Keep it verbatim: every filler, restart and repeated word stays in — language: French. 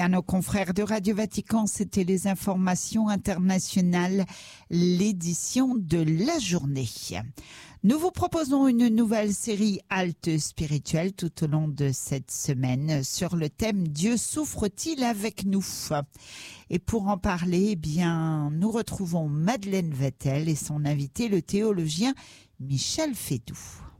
À nos confrères de Radio Vatican, c'était les informations internationales, l'édition de la journée. Nous vous proposons une nouvelle série halte spirituelle tout au long de cette semaine sur le thème « Dieu souffre-t-il avec nous ?» Et pour en parler, eh bien, nous retrouvons Madeleine Vettel et son invité, le théologien Michel Fédoux.